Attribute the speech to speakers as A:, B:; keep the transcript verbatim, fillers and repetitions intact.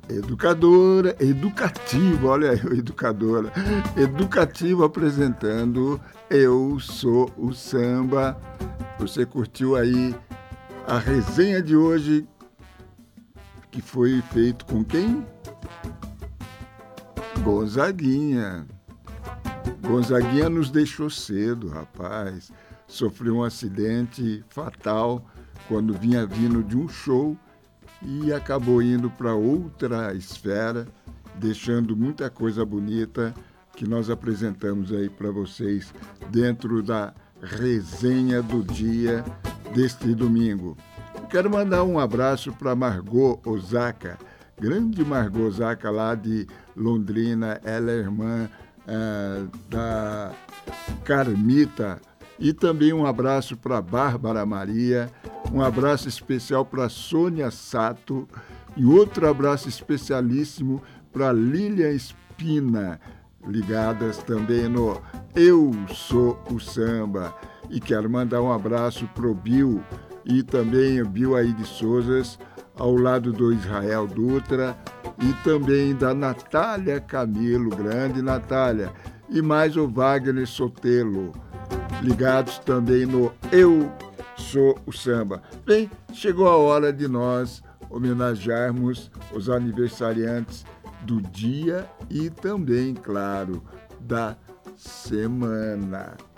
A: Educadora, educativo, olha aí, educadora, educativo apresentando Eu Sou o Samba. Você curtiu aí a resenha de hoje, que foi feito com quem? Gonzaguinha. Gonzaguinha nos deixou cedo, rapaz. Sofreu um acidente fatal quando vinha vindo de um show e acabou indo para outra esfera, deixando muita coisa bonita que nós apresentamos aí para vocês dentro da resenha do dia deste domingo. Quero mandar um abraço para Margot Osaka, grande Margot Osaka lá de Londrina, ela é irmã ah, da Carmita, e também um abraço para Bárbara Maria, um abraço especial para Sônia Sato e outro abraço especialíssimo para Lília Espina, ligadas também no Eu Sou o Samba. E quero mandar um abraço para o Bill e também o Bill aí de Souzas, ao lado do Israel Dutra e também da Natália Camilo, grande Natália, e mais o Wagner Sotelo, ligados também no Eu Sou o Samba. Bem, chegou a hora de nós homenagearmos os aniversariantes do dia e também, claro, da semana.